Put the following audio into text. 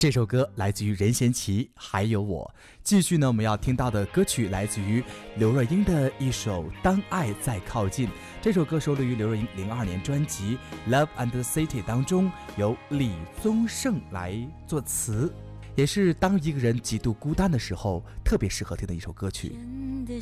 这首歌来自于任贤齐，还有我。继续呢，我们要听到的歌曲来自于刘若英的一首《当爱再靠近》。这首歌收录于刘若英02年专辑《Love and the City》当中，由李宗盛来作词，也是当一个人极度孤单的时候特别适合听的一首歌曲。